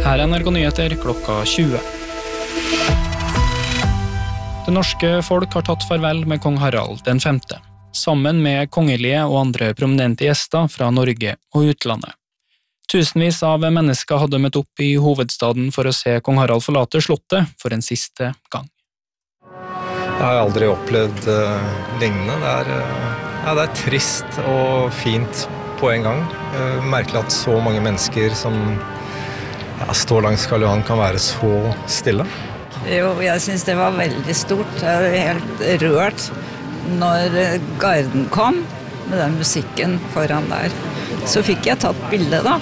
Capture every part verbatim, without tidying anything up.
Her er N R K Nyheter klokka tjue. Det norske folk har tatt farvel med kong Harald den femte, sammen med kongelige og andre prominente gjester fra Norge og utlandet. Tusenvis av mennesker hadde møtt opp i hovedstaden for å se kong Harald forlate slottet for en siste gang. Jeg har aldri opplevd uh, lignende. Det er, uh, ja, det er trist og fint på en gang. Uh, merkelig at så mange mennesker som ja, står langs Karl Johan kan være så stille. Jo, jeg synes det var veldig stort. Jeg er helt rørt når garden kom med den musikken foran der. Så fikk jeg tatt bildet da.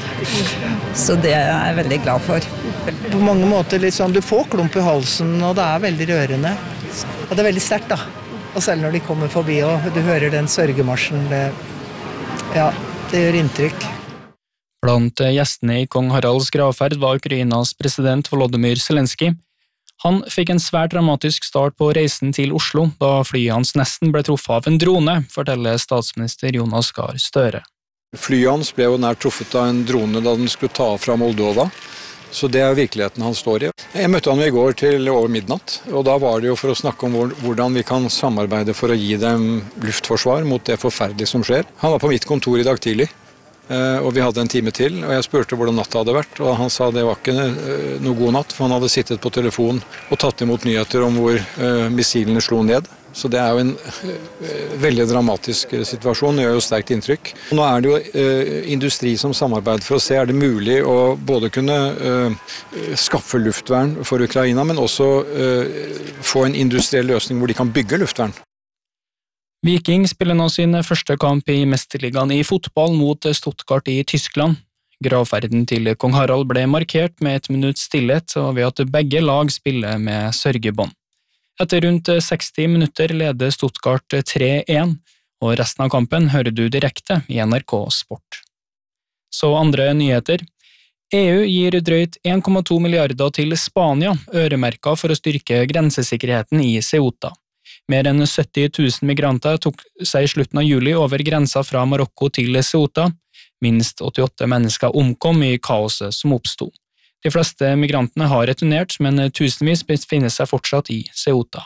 Så det er jeg veldig glad for. På mange måter litt sånn, du får klump i halsen, og det er veldig rørende. Og det er veldig sterkt da. Og selv når de kommer forbi, og du hører den sørgemarsjen, det, ja, det gjør inntrykk. Blant gjestene i kong Haralds gravferd var Ukrainas president Volodymyr Zelensky. Han fikk en svært dramatisk start på reisen til Oslo, da flyet hans nesten ble truffet av en drone, forteller statsminister Jonas Gahr Støre. Flyet hans ble jo nær truffet av en drone da den skulle ta fra Moldova, så det er virkeligheten han står i. Jeg møtte han i går til over midnatt, og da var det jo for å snakke om hvordan vi kan samarbeide for å gi dem luftforsvar mot det forferdelige som skjer. Han var på mitt kontor i dag tidlig, og vi hadde en time til, og jeg spurte hvordan natta hadde vært, og han sa det var ikke noe god natt, for han hadde sittet på telefon og tatt imot nyheter om hvor missilene slo ned. Så det er jo en veldig dramatisk situasjon, det gjør jo sterkt inntrykk. Nå er det jo eh, industri som samarbeider for å se, er det mulig å både kunne eh, skaffe luftvern for Ukraina, men også eh, få en industriell løsning hvor de kan bygge luftvern. Viking spiller nå sin første kamp i Mesterligaen i fotball mot Stuttgart i Tyskland. Gravferden til kong Harald ble markert med et minutts stillhet, og ved at begge lag spiller med sørgebånd. Etter rundt seksti minutter leder Stuttgart tre én, og resten av kampen hører du direkte i N R K Sport. Så andre nyheter. E U gir drøyt en komma to milliarder til Spania, øremerket for å styrke grensesikkerheten i Ceuta. Mer enn sytti tusen migranter tok seg i slutten av juli over grensa fra Marokko til Ceuta. Minst åttiåtte mennesker omkom i kaoset som oppstod. De fleste migrantene har returnert, men tusenvis befinner seg fortsatt i Ceuta.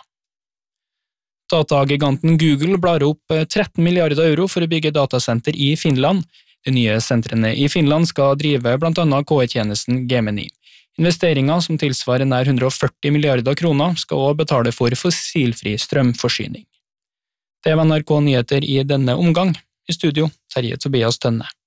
Datagiganten Google blar opp tretten milliarder euro for å bygge datasenter i Finland. De nye sentrene i Finland skal drive blant annet K I-tjenesten Gemini. Investeringen, som tilsvarer nær hundre og førti milliarder kroner, skal også betale for fossilfri strømforsyning. Det var N R K Nyheter i denne omgang. I studio, Terje Tobias Tønne.